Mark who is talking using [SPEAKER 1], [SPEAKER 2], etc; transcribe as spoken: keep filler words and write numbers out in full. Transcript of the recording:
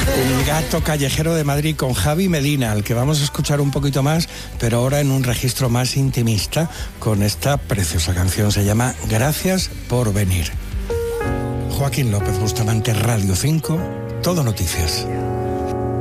[SPEAKER 1] El gato callejero de Madrid con Javi Medina, al que vamos a escuchar un poquito más, pero ahora en un registro más intimista, con esta preciosa canción. Se llama Gracias por venir. Joaquín López Bustamante, Radio cinco, Todo Noticias.